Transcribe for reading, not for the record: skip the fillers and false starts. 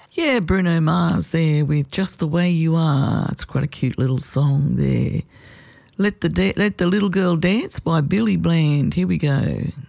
Yeah, Bruno Mars there with Just the Way You Are. It's quite a cute little song there. Let the Little Girl Dance by Billy Bland. Here we go.